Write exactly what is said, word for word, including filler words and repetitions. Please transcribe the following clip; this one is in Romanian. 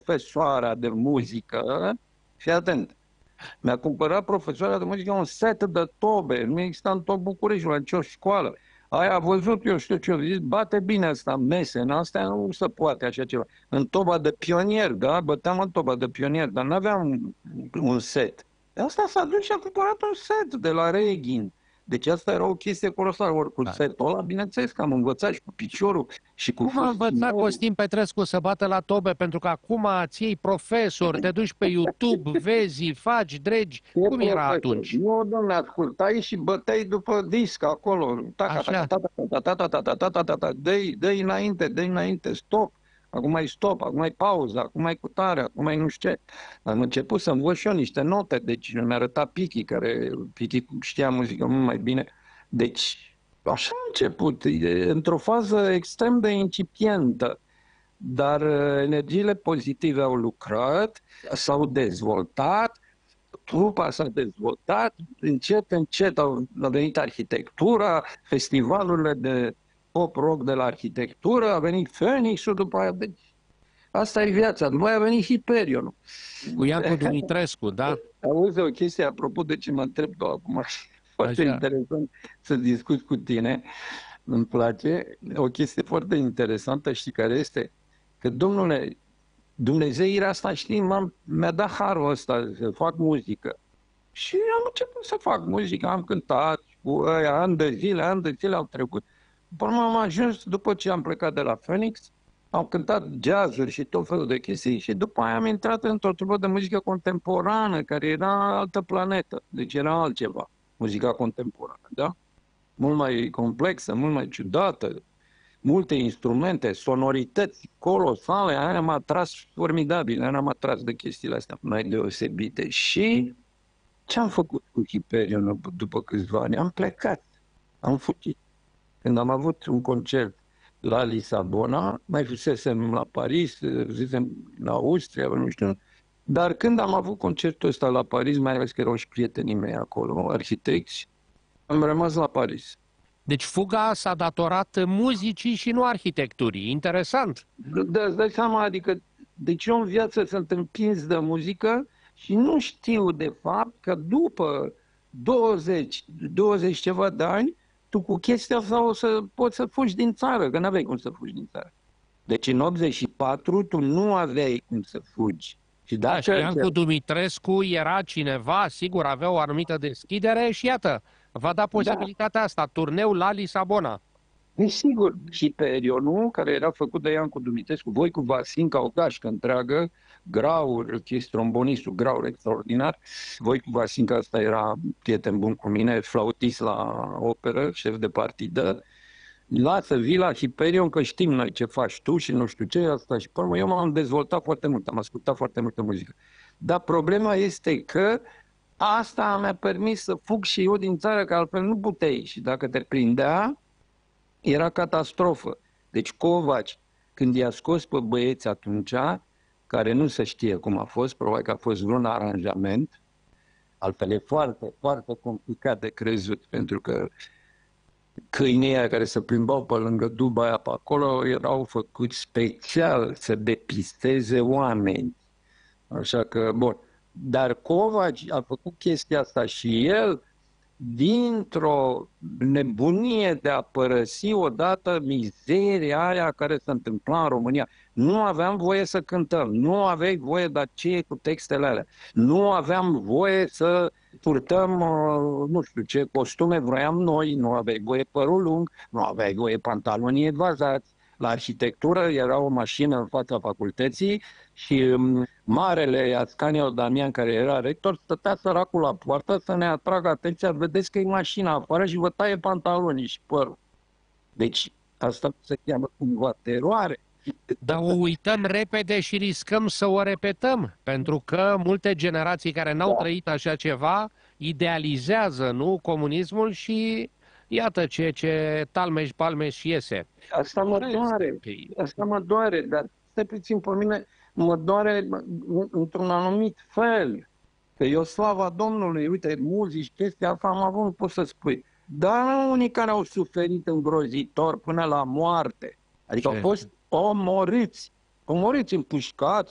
profesoara de muzică, fii atent, mi-a cumpărat profesoara de muzică un set de tobe, nu exista în tot Bucureștiul, la nicio școală. Aia a văzut, eu știu ce, zis, bate bine asta, mese, în astea nu se poate așa ceva. În toba de pionier, da, băteam în toba de pionier, dar nu aveam un, un set. De asta s-a dus și a cumpărat un set de la Reghin. Deci asta era o chestie colosală, ori cu setul ăla, bineînțeles că am învățat și cu piciorul și cu... Cum a învățat Costin Petrescu să bată la tobe? Pentru că acum ți iei profesor, te duci pe YouTube, vezi, faci, dregi. E Cum era profesor. atunci? Nu, domnule, ascultai și băteai după disc acolo. Așa. Dă-i, dă-i înainte, dă-i înainte, stop. Acum mai stop, acum mai pauză, acum mai cutare, acum mai nu știu ce. Am început să învăț și eu niște note, deci mi-a arătat Pichi, care Pichi știa muzică mult mai bine. Deci, așa a început, într-o fază extrem de incipientă. Dar energiile pozitive au lucrat, s-au dezvoltat, trupa s-a dezvoltat, încet, încet au a venit arhitectura, festivalurile de pop-rock de la arhitectură, a venit Phoenix-ul după aia. Deci, asta e viața. După aia a venit Hyperion. Cu Iancu Dumitrescu, da? Auzi o chestie apropo de ce mă întreb tu acum. Foarte Așa. interesant să discut cu tine. Îmi place. O chestie foarte interesantă, știi care este? Că, domnule, Dumnezeirea asta, știi, mi-a dat harul ăsta să fac muzică. Și am început să fac muzică, am cântat cu ăia, ani de zile, ani de zile au trecut. După urmă am ajuns, după ce am plecat de la Phoenix, am cântat jazzuri și tot felul de chestii și după aia am intrat într-o trupă de muzică contemporană, care era altă planetă, deci era altceva, muzica contemporană, da? Mult mai complexă, mult mai ciudată, multe instrumente, sonorități colosale, aia m-a atras formidabil, aia m-a atras de chestiile astea mai deosebite. Și ce am făcut cu Hyperion după câțiva ani? Am plecat, am fugit. Când am avut un concert la Lisabona, mai fusesem la Paris, zisem la Austria, nu știu, dar când am avut concertul ăsta la Paris, mai ales că erau și prietenii mei acolo, arhitecți, am rămas la Paris. Deci fuga s-a datorat muzicii și nu arhitecturii. Interesant. Da, îți dai seama, adică, deci eu în viață sunt împins de muzică și nu știu de fapt că după douăzeci, douăzeci ceva de ani, tu cu chestia asta o să poți să fugi din țară, că n-aveai cum să fugi din țară. Deci în optzeci și patru tu nu aveai cum să fugi. Și Da, și dacă... Iancu Dumitrescu era cineva, sigur, avea o anumită deschidere și iată, v-a dat posibilitatea asta, turneu la Lisabona. Desigur, Hyperionul, care era făcut de Iancu Dumitrescu, voi cu Vasinca, o gașcă întreagă, Graur, chestii, trombonistul, Graur extraordinar, voi cu Vasinca, asta era prieten bun cu mine, flautist la operă, șef de partidă, lasă, vii la Hyperion că știm noi ce faci tu și nu știu ce, asta și pe urmă eu m-am dezvoltat foarte mult, am ascultat foarte multă muzică. Dar problema este că asta mi-a permis să fug și eu din țară, că altfel nu puteai și dacă te prindea, era catastrofă. Deci Covaci, când i-a scos pe băieți atunci, care nu se știe cum a fost, probabil că a fost vreun aranjament, altfel e foarte, foarte complicat de crezut, pentru că câinii aia care se plimbau pe lângă duba aia pe acolo erau făcuți special să depisteze oameni. Așa că, bun. Dar Covaci a făcut chestia asta și el, dintr-o nebunie de a părăsi odată mizeria aia care se întâmpla în România. Nu aveam voie să cântăm, nu aveai voie, dar ce e cu textele alea? Nu aveam voie să purtăm, nu știu ce costume vroiam noi, nu aveai voie părul lung, nu aveai voie pantalonii edvazați. La arhitectură era o mașină în fața facultății și marele Ascanio Damian, care era rector, stătea săracul la poartă să ne atragă atenția, vedeți că e mașina afară și vă taie pantalonii și părul. Deci asta se cheamă cumva teroare. Dar o uităm repede și riscăm să o repetăm, pentru că multe generații care n-au da. trăit așa ceva idealizează, nu, comunismul și iată ce, ce talmeș-palmeș iese. Asta mă doare, asta mă doare, dar stai puțin pe mine, mă doare într-un anumit fel. Că eu, slava Domnului, uite, muzici, chestia asta am avut, nu pot să spui. Dar unii care au suferit îngrozitor până la moarte. Adică ce? Au fost omorâți, omorâți, împușcați,